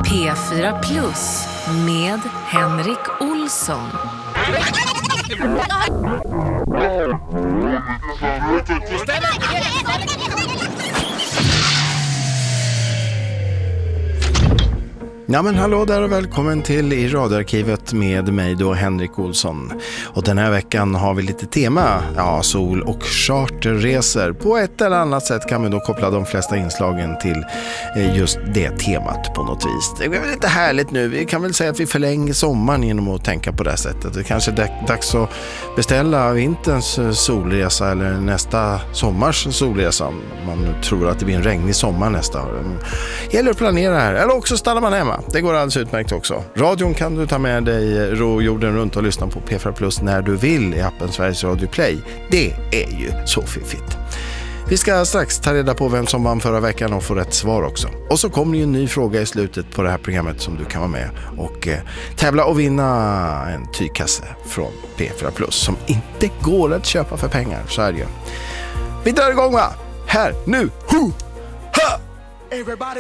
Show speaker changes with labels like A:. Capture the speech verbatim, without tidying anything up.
A: P fyra Plus med Henrik Olsson.
B: Ja men hallå där och välkommen till i radioarkivet med mig då Henrik Olsson. Och den här veckan har vi lite tema, ja sol- och charterresor. På ett eller annat sätt kan vi då koppla de flesta inslagen till just det temat på något vis. Det är väl lite härligt nu, vi kan väl säga att vi förlänger sommaren genom att tänka på det här sättet. Det kanske är dags att beställa vinterns solresa eller nästa sommars solresa. Man tror att det blir en regnig sommar nästa år. Det gäller att planera här, eller också stannar man hemma. Det går alldeles utmärkt också. Radion kan du ta med dig ro jorden runt och lyssna på P fyra Plus när du vill i appen Sveriges Radio Play. Det är ju så fiffigt. Vi ska strax ta reda på vem som vann förra veckan och få rätt svar också. Och så kommer ju en ny fråga i slutet på det här programmet som du kan vara med och eh, tävla och vinna en tygkasse från P fyra Plus som inte går att köpa för pengar. Så är det ju. Vi drar igång va? Här, nu, hu, ha! Everybody